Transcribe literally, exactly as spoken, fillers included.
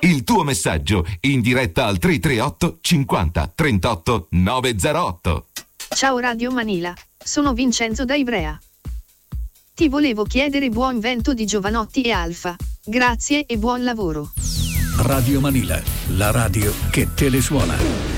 Il tuo messaggio in diretta al tre tre otto cinquanta trentotto novecentootto. Ciao Radio Manila, sono Vincenzo da Ivrea. Ti volevo chiedere buon vento di Giovanotti e Alfa. Grazie e buon lavoro. Radio Manila, la radio che te le suona.